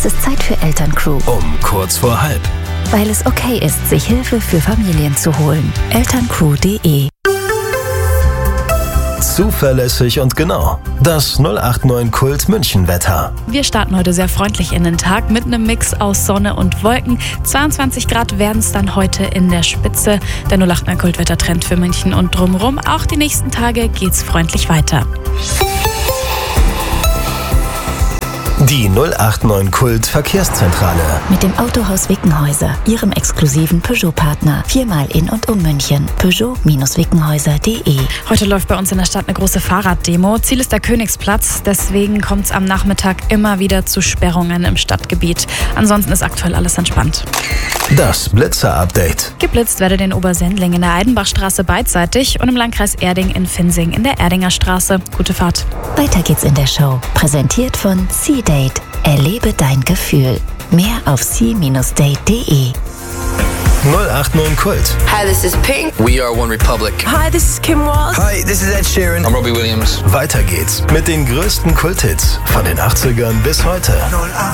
Es ist Zeit für Elterncrew. Um kurz vor halb. Weil es okay ist, sich Hilfe für Familien zu holen. Elterncrew.de. Zuverlässig und genau. Das 089 Kult München Wetter. Wir starten heute sehr freundlich in den Tag mit einem Mix aus Sonne und Wolken. 22 Grad werden es dann heute in der Spitze. Der 089 Kult Wettertrend für München und drumherum. Auch die nächsten Tage geht's freundlich weiter. Die 089 Kult Verkehrszentrale. Mit dem Autohaus Wickenhäuser, Ihrem exklusiven Peugeot-Partner. 4-mal in und um München. Peugeot-Wickenhäuser.de. Heute läuft bei uns in der Stadt eine große Fahrraddemo. Ziel ist der Königsplatz. Deswegen kommt es am Nachmittag immer wieder zu Sperrungen im Stadtgebiet. Ansonsten ist aktuell alles entspannt. Das Blitzer-Update. Geblitzt werde den Obersendling in der Eidenbachstraße beidseitig und im Landkreis Erding in Finsing in der Erdinger Straße. Gute Fahrt. Weiter geht's in der Show. Präsentiert von C-Date. Erlebe dein Gefühl. Mehr auf c-date.de. 089 Kult. Hi, this is Pink. We are One Republic. Hi, this is Kim Walsh. Hi, this is Ed Sheeran. I'm Robbie Williams. Weiter geht's mit den größten Kulthits von den 80ern bis heute.